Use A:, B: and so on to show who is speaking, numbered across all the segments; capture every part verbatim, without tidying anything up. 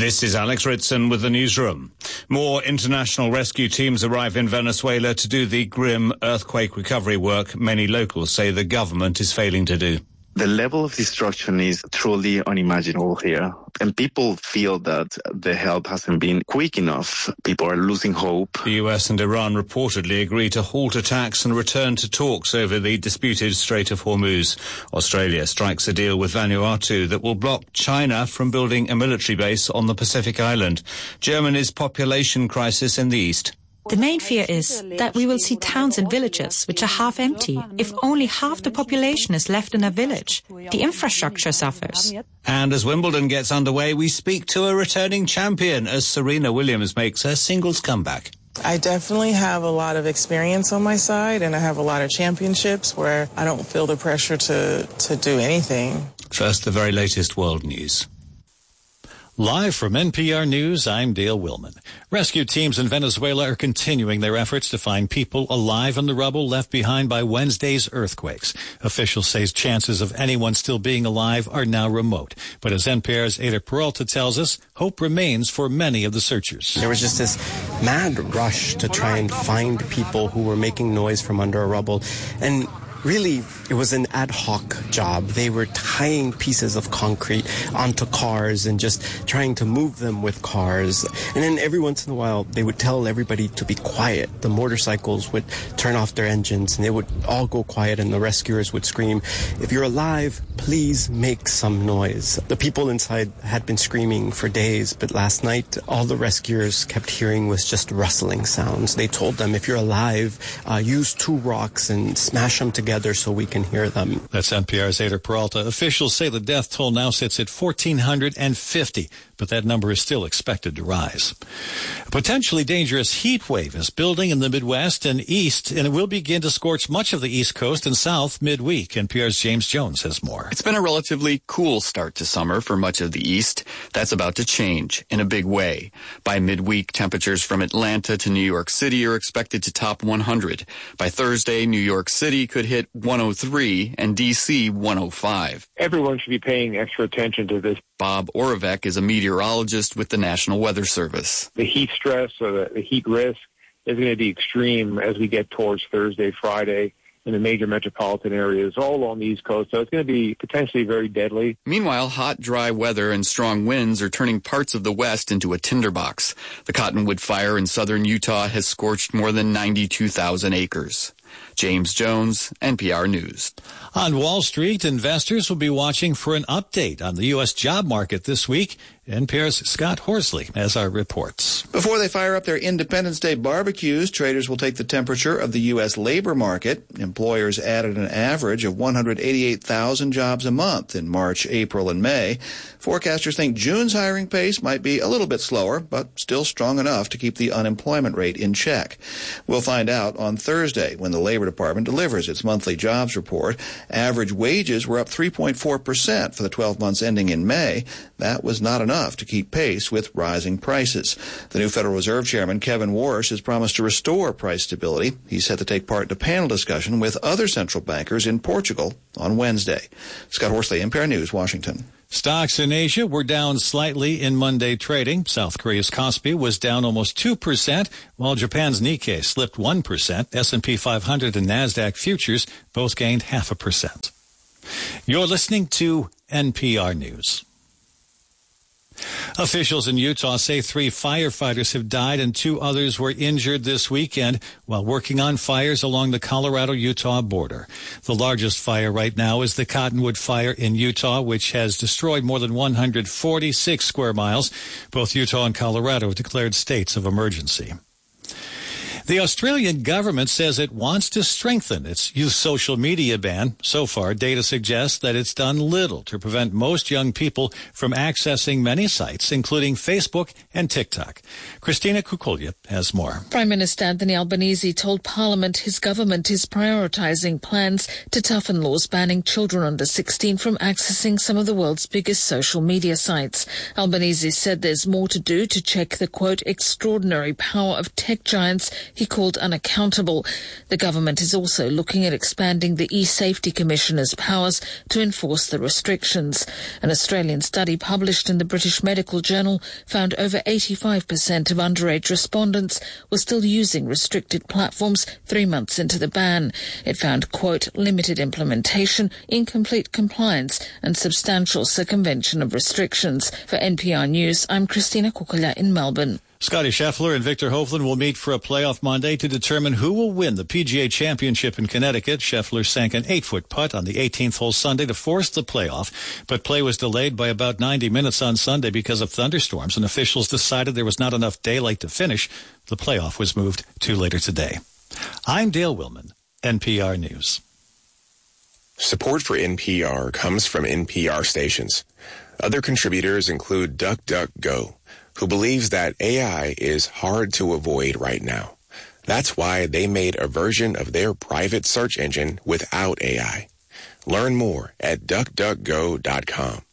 A: This is Alex Ritson with the newsroom. More international rescue teams arrive in Venezuela to do the grim earthquake recovery work many locals say the government is failing to do.
B: The level of destruction is truly unimaginable here, and people feel that the help hasn't been quick enough. People are losing hope.
A: The U S and Iran reportedly agreed to halt attacks and return to talks over the disputed Strait of Hormuz. Australia strikes a deal with Vanuatu that will block China from building a military base on the Pacific island. Germany's population crisis in the east.
C: The main fear is that we will see towns and villages which are half empty. If only half the population is left in a village, the infrastructure suffers.
A: And as Wimbledon gets underway, we speak to a returning champion as Serena Williams makes her singles comeback.
D: I definitely have a lot of experience on my side, and I have a lot of championships where I don't feel the pressure to, to do anything.
A: First, the very latest world news.
E: Live from N P R News, I'm Dale Willman. Rescue teams in Venezuela are continuing their efforts to find people alive in the rubble left behind by Wednesday's earthquakes. Officials say chances of anyone still being alive are now remote. But as N P R's Ada Peralta tells us, hope remains for many of the searchers.
F: There was just this mad rush to try and find people who were making noise from under a rubble. And really, it was an ad hoc job. They were tying pieces of concrete onto cars and just trying to move them with cars. And then every once in a while, they would tell everybody to be quiet. The motorcycles would turn off their engines and they would all go quiet, and the rescuers would scream, "If you're alive, please make some noise." The people inside had been screaming for days, but last night, all the rescuers kept hearing was just rustling sounds. They told them, if you're alive, uh, use two rocks and smash them together so we can hear them.
E: That's N P R's Ada Peralta. Officials say the death toll now sits at one thousand four hundred fifty, but that number is still expected to rise. A potentially dangerous heat wave is building in the Midwest and East, and it will begin to scorch much of the East Coast and South midweek. N P R's James Jones has more.
G: It's been a relatively cool start to summer for much of the East. That's about to change in a big way. By midweek, temperatures from Atlanta to New York City are expected to top one hundred. By Thursday, New York City could hit one oh three and D C one oh five.
H: Everyone should be paying extra attention to this.
G: Bob Oravec is a meteorologist with the National Weather Service.
H: The heat stress or the, the heat risk is going to be extreme as we get towards Thursday, Friday in the major metropolitan areas all along the East Coast. So it's going to be potentially very deadly.
G: Meanwhile, hot, dry weather and strong winds are turning parts of the West into a tinderbox. The Cottonwood Fire in southern Utah has scorched more than ninety-two thousand acres. James Jones, N P R News.
E: On Wall Street, investors will be watching for an update on the U S job market this week. N P R's Scott Horsley has our reports.
I: Before they fire up their Independence Day barbecues, traders will take the temperature of the U S labor market. Employers added an average of one hundred eighty-eight thousand jobs a month in March, April, and May. Forecasters think June's hiring pace might be a little bit slower, but still strong enough to keep the unemployment rate in check. We'll find out on Thursday when the Labor Department delivers its monthly jobs report. Average wages were up three point four percent for the twelve months ending in May. That was not enough to keep pace with rising prices. The new Federal Reserve Chairman, Kevin Warsh, has promised to restore price stability. He's set to take part in a panel discussion with other central bankers in Portugal on Wednesday. Scott Horsley, N P R News, Washington.
E: Stocks in Asia were down slightly in Monday trading. South Korea's Kospi was down almost two percent, while Japan's Nikkei slipped one percent. S and P five hundred and NASDAQ futures both gained half a percent. You're listening to N P R News. Officials in Utah say three firefighters have died and two others were injured this weekend while working on fires along the Colorado-Utah border. The largest fire right now is the Cottonwood Fire in Utah, which has destroyed more than one hundred forty-six square miles. Both Utah and Colorado have declared states of emergency. The Australian government says it wants to strengthen its youth social media ban. So far, data suggests that it's done little to prevent most young people from accessing many sites, including Facebook and TikTok. Christina Kukulya has more.
J: Prime Minister Anthony Albanese told Parliament his government is prioritising plans to toughen laws banning children under sixteen from accessing some of the world's biggest social media sites. Albanese said there's more to do to check the, quote, extraordinary power of tech giants he called unaccountable. The government is also looking at expanding the e-Safety Commissioner's powers to enforce the restrictions. An Australian study published in the British Medical Journal found over eighty-five percent of underage respondents were still using restricted platforms three months into the ban. It found, quote, limited implementation, incomplete compliance and substantial circumvention of restrictions. For N P R News, I'm Christina Kukula in Melbourne.
E: Scotty Scheffler and Victor Hovland will meet for a playoff Monday to determine who will win the P G A Championship in Connecticut. Scheffler sank an eight-foot putt on the eighteenth hole Sunday to force the playoff, but play was delayed by about ninety minutes on Sunday because of thunderstorms, and officials decided there was not enough daylight to finish. The playoff was moved to later today. I'm Dale Willman, N P R News.
K: Support for N P R comes from N P R stations. Other contributors include DuckDuckGo, who believes that A I is hard to avoid right now. That's why they made a version of their private search engine without A I. Learn more at duck duck go dot com.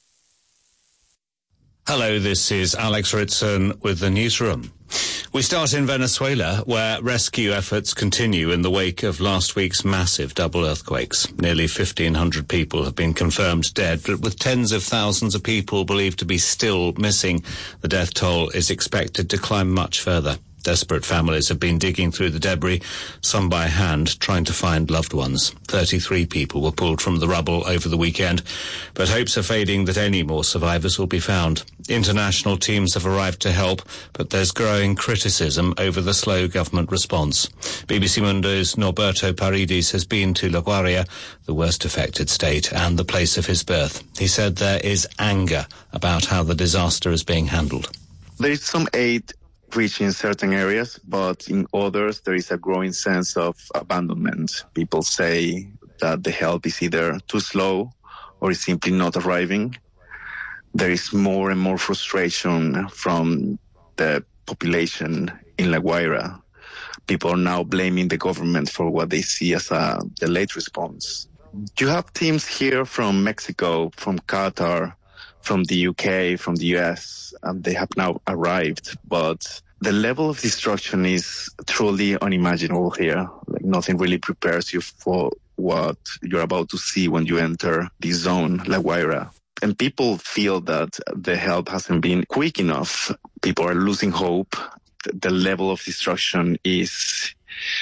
A: Hello, this is Alex Ritson with the newsroom. We start in Venezuela, where rescue efforts continue in the wake of last week's massive double earthquakes. Nearly fifteen hundred people have been confirmed dead, but with tens of thousands of people believed to be still missing, the death toll is expected to climb much further. Desperate families have been digging through the debris, some by hand, trying to find loved ones. thirty-three people were pulled from the rubble over the weekend, but hopes are fading that any more survivors will be found. International teams have arrived to help, but there's growing criticism over the slow government response. B B C Mundo's Norberto Paredes has been to La Guaira, the worst affected state and the place of his birth. He said there is anger about how the disaster is being handled.
B: There is some aid reaching certain areas, but in others there is a growing sense of abandonment. People say that the help is either too slow or is simply not arriving. There is more and more frustration from the population in La Guaira. People are now blaming the government for what they see as a delayed response. You have teams here from Mexico, from Qatar, from the U K, from the U S, and they have now arrived, but the level of destruction is truly unimaginable here. Like, nothing really prepares you for what you're about to see when you enter the zone, La Guaira. And people feel that the help hasn't been quick enough. People are losing hope. The level of destruction is,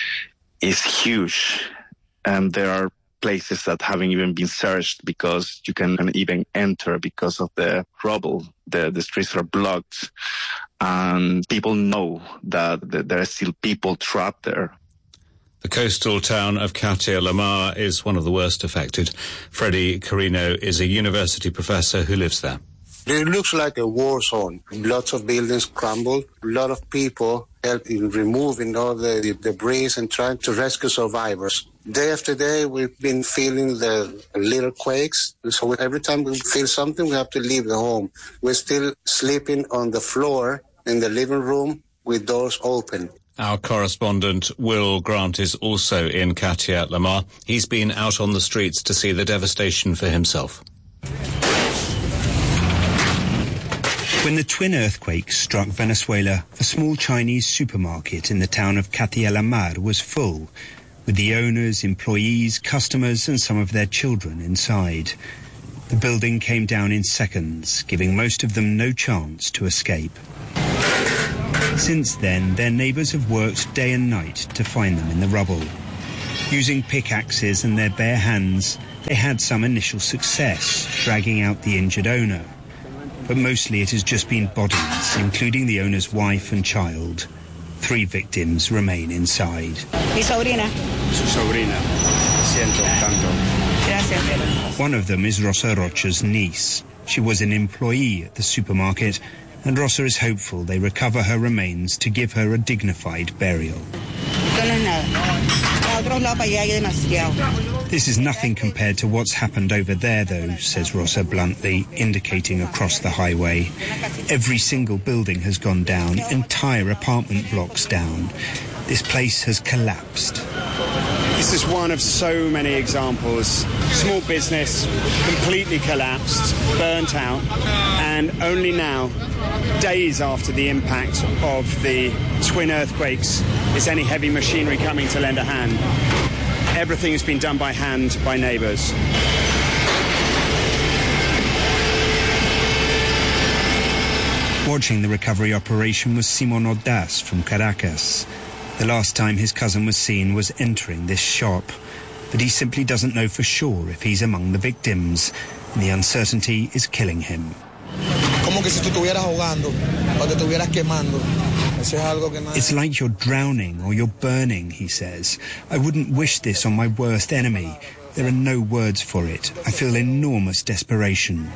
B: is huge. And there are places that haven't even been searched because you can't even enter because of the rubble. The, the streets are blocked, and people know that, that there are still people trapped there.
A: The coastal town of Catia La Mar is one of the worst affected. Freddie Carino is a university professor who lives there.
L: It looks like a war zone. Lots of buildings crumbled. A lot of people help in removing all the, the debris and trying to rescue survivors. Day after day, we've been feeling the little quakes. So every time we feel something, we have to leave the home. We're still sleeping on the floor in the living room with doors open.
A: Our correspondent Will Grant is also in Catia La Mar. He's been out on the streets to see the devastation for himself.
M: When the twin earthquakes struck Venezuela, a small Chinese supermarket in the town of Catia La Mar was full, with the owners, employees, customers and some of their children inside. The building came down in seconds, giving most of them no chance to escape. Since then, their neighbours have worked day and night to find them in the rubble. Using pickaxes and their bare hands, they had some initial success, dragging out the injured owner. But mostly it has just been bodies, including the owner's wife and child. Three victims remain inside.
N: Mi sobrina.
M: Su sobrina. Siento tanto.
N: Gracias.
M: One of them is Rosa Rocha's niece. She was an employee at the supermarket, and Rosa is hopeful they recover her remains to give her a dignified burial. This is nothing compared to what's happened over there, though, says Rosa bluntly, indicating across the highway. Every single building has gone down, entire apartment blocks down. This place has collapsed.
N: This is one of so many examples. Small business completely collapsed, burnt out, and only now, days after the impact of the twin earthquakes, is any heavy machinery coming to lend a hand. Everything has been done by hand by neighbours.
M: Watching the recovery operation was Simon Ordaz from Caracas. The last time his cousin was seen was entering this shop, but he simply doesn't know for sure if he's among the victims, and the uncertainty is killing him. It's like you're drowning or you're burning, he says. I wouldn't wish this on my worst enemy. There are no words for it. I feel enormous desperation.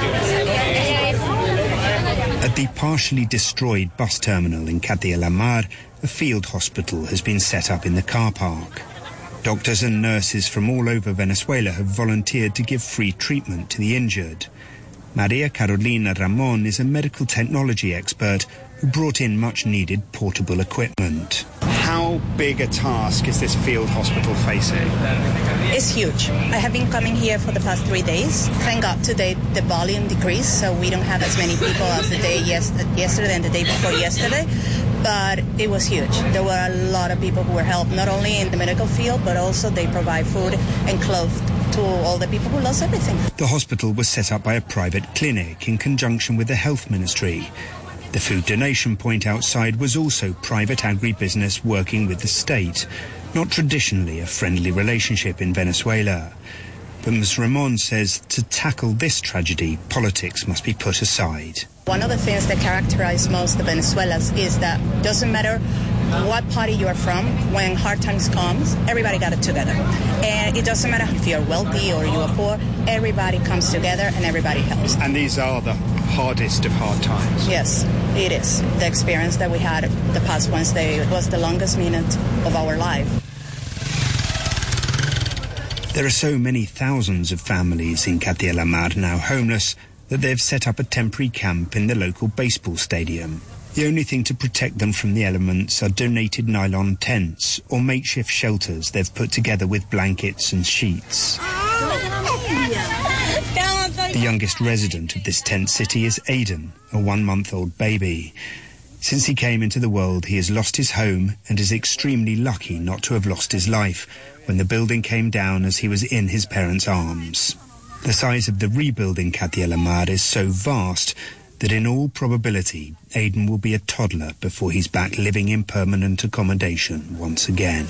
M: At the partially destroyed bus terminal in Katia La Mar, a field hospital has been set up in the car park. Doctors and nurses from all over Venezuela have volunteered to give free treatment to the injured. Maria Carolina Ramon is a medical technology expert who brought in much-needed portable equipment.
N: How big a task is this field hospital facing?
O: It's huge. I have been coming here for the past three days. Thank God today the volume decreased, so we don't have as many people as the day yes- yesterday and the day before yesterday. But it was huge. There were a lot of people who were helped, not only in the medical field, but also they provide food and clothes to all the people who lost everything.
M: The hospital was set up by a private clinic in conjunction with the health ministry. The food donation point outside was also private agribusiness working with the state, not traditionally a friendly relationship in Venezuela. But Miz Ramon says to tackle this tragedy, politics must be put aside.
O: One of the things that characterize most of Venezuelans is that it doesn't matter what party you are from, when hard times comes, everybody got it together. And it doesn't matter if you're wealthy or you are poor, everybody comes together and everybody helps.
N: And these are the hardest of hard times.
O: Yes, it is. The experience that we had the past Wednesday was the longest minute of our life.
M: There are so many thousands of families in Katia La Mar now homeless that they've set up a temporary camp in the local baseball stadium. The only thing to protect them from the elements are donated nylon tents or makeshift shelters they've put together with blankets and sheets. The youngest resident of this tent city is Aidan, a one-month-old baby. Since he came into the world, he has lost his home and is extremely lucky not to have lost his life when the building came down as he was in his parents' arms. The size of the rebuild in Katia La Mar is so vast that in all probability, Aidan will be a toddler before he's back living in permanent accommodation once again.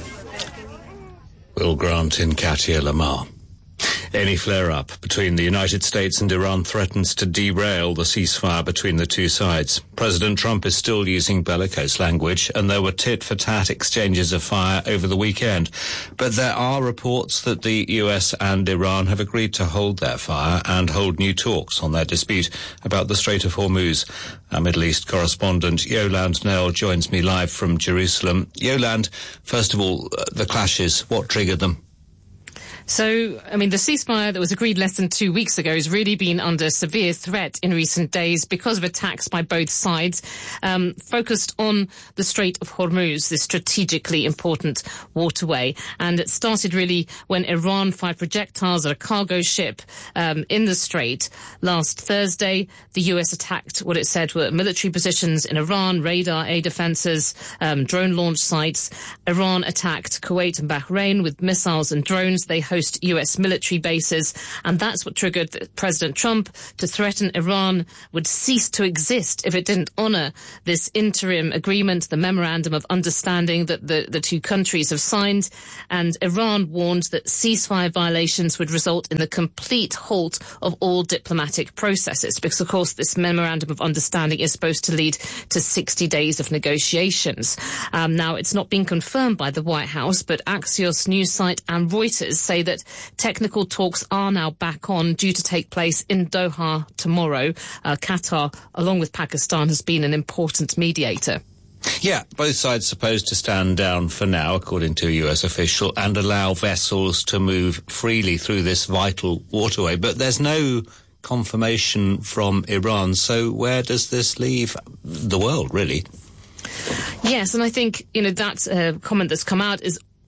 A: Will Grant in Katia La Mar. Any flare-up between the United States and Iran threatens to derail the ceasefire between the two sides. President Trump is still using bellicose language, and there were tit-for-tat exchanges of fire over the weekend. But there are reports that the U S and Iran have agreed to hold their fire and hold new talks on their dispute about the Strait of Hormuz. Our Middle East correspondent Yolande Knell joins me live from Jerusalem. Yolande, first of all, the clashes, what triggered them?
P: So, I mean, the ceasefire that was agreed less than two weeks ago has really been under severe threat in recent days because of attacks by both sides, um, focused on the Strait of Hormuz, this strategically important waterway. And it started really when Iran fired projectiles at a cargo ship um, in the strait last Thursday. The U S attacked what it said were military positions in Iran, radar, air defenses, um, drone launch sites. Iran attacked Kuwait and Bahrain with missiles and drones. They host U S military bases, and that's what triggered President Trump to threaten Iran would cease to exist if it didn't honour this interim agreement, the memorandum of understanding that the, the two countries have signed. And Iran warned that ceasefire violations would result in the complete halt of all diplomatic processes, because, of course, this memorandum of understanding is supposed to lead to sixty days of negotiations. Um, now, it's not been confirmed by the White House, but Axios news site and Reuters say that technical talks are now back on, due to take place in Doha tomorrow. Uh, Qatar, along with Pakistan, has been an important mediator.
A: Yeah, both sides supposed to stand down for now, according to a U S official, and allow vessels to move freely through this vital waterway. But there's no confirmation from Iran, so where does this leave the world, really?
P: Yes, and I think, you know, that uh, comment that's come out is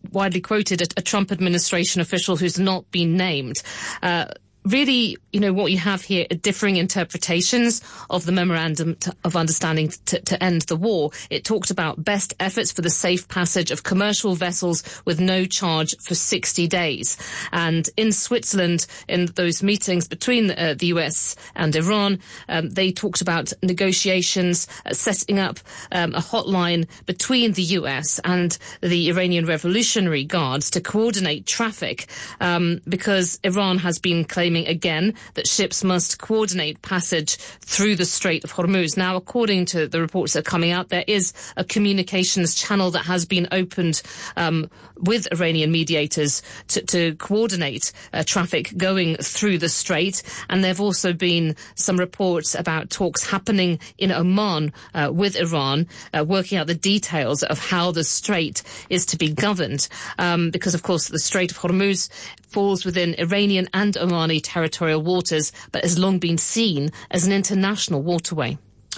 P: widely quoted, a, a Trump administration official who's not been named. Uh, Really, you know, what you have here are differing interpretations of the Memorandum to, of Understanding to, to End the War. It talked about best efforts for the safe passage of commercial vessels with no charge for sixty days. And in Switzerland, in those meetings between uh, the U S and Iran, um, they talked about negotiations, uh, setting up um, a hotline between the U S and the Iranian Revolutionary Guards to coordinate traffic, um, because Iran has been claiming again that ships must coordinate passage through the Strait of Hormuz. Now, according to the reports that are coming out, there is a communications channel that has been opened um, with Iranian mediators to, to coordinate uh, traffic going through the strait. And there have also been some reports about talks happening in Oman uh, with Iran, uh, working out the details of how the strait is to be governed. Um, because, of course, the Strait of Hormuz falls within Iranian and Omani territorial waters, but has long been seen as an international waterway.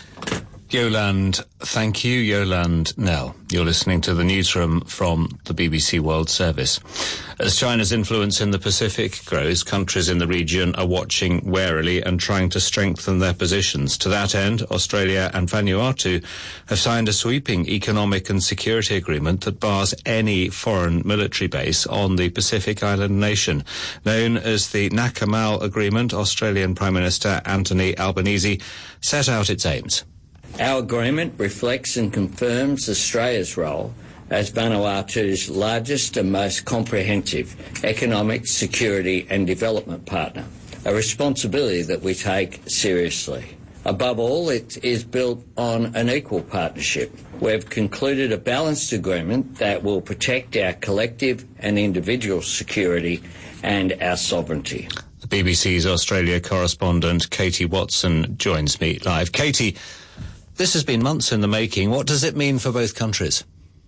A: Yolande, thank you, Yolande Knell. You're listening to the newsroom from the B B C World Service. As China's influence in the Pacific grows, countries in the region are watching warily and trying to strengthen their positions. To that end, Australia and Vanuatu have signed a sweeping economic and security agreement that bars any foreign military base on the Pacific island nation. Known as the Nakamal Agreement, Australian Prime Minister Anthony Albanese set out its aims.
Q: Our agreement reflects and confirms Australia's role as Vanuatu's largest and most comprehensive economic, security and development partner, a responsibility that we take seriously. Above all, it is built on an equal partnership. We've concluded a balanced agreement that will protect our collective and individual security and our sovereignty.
A: The B B C's Australia correspondent Katie Watson joins me live. Katie, this has been months in the making. What does it mean for both countries?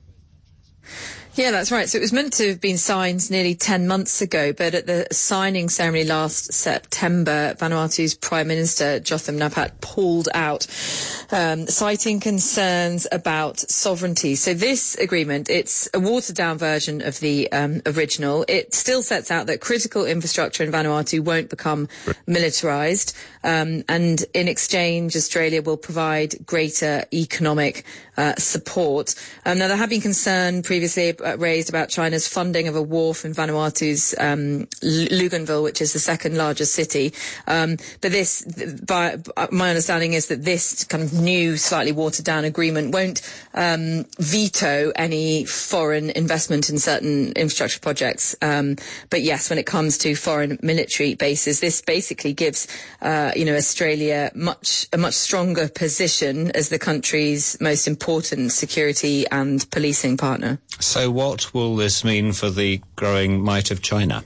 R: Yeah, that's right. So it was meant to have been signed nearly ten months ago, but at the signing ceremony last September, Vanuatu's Prime Minister, Jotham Napat, pulled out, um, citing concerns about sovereignty. So this agreement, it's a watered-down version of the um, original. It still sets out that critical infrastructure in Vanuatu won't become militarised, um, and in exchange, Australia will provide greater economic uh, support. Um, now, there have been concern previously raised about China's funding of a wharf in Vanuatu's um, Luganville, which is the second largest city. Um, but this, by, my understanding is that this kind of new, slightly watered-down agreement won't um, veto any foreign investment in certain infrastructure projects. Um, but yes, when it comes to foreign military bases, this basically gives, uh, you know, Australia much a much stronger position as the country's most important security and policing partner.
A: So what will this mean for the growing might of China?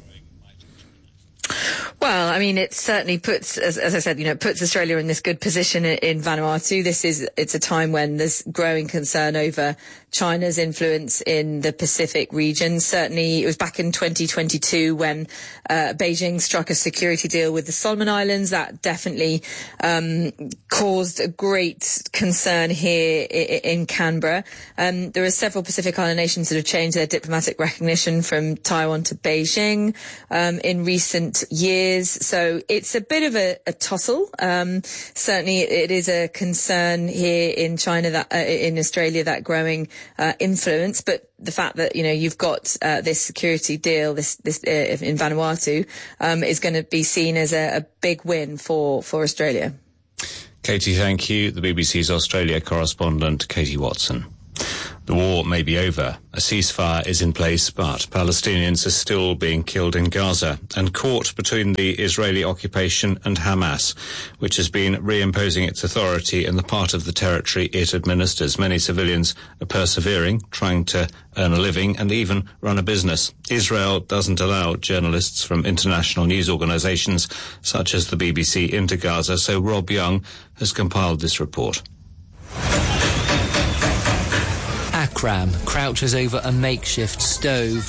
R: Well, I mean, it certainly puts, as, as I said, you know, it puts Australia in this good position in, in Vanuatu. This is, it's a time when there's growing concern over China's influence in the Pacific region. Certainly, it was back in twenty twenty-two when uh, Beijing struck a security deal with the Solomon Islands. That definitely um, caused a great concern here in, in Canberra. Um, there are several Pacific Island nations that have changed their diplomatic recognition from Taiwan to Beijing um, in recent years. So it's a bit of a, a tussle. Um, certainly, it is a concern here in China, that uh, in Australia, that growing uh, influence. But the fact that, you know, you've got uh, this security deal, this this uh, in Vanuatu, um, is going to be seen as a, a big win for for Australia.
A: Katie, thank you. The B B C's Australia correspondent, Katie Watson. The war may be over. A ceasefire is in place, but Palestinians are still being killed in Gaza and caught between the Israeli occupation and Hamas, which has been reimposing its authority in the part of the territory it administers. Many civilians are persevering, trying to earn a living and even run a business. Israel doesn't allow journalists from international news organisations such as the B B C into Gaza, so Rob Young has compiled this report.
S: Akram crouches over a makeshift stove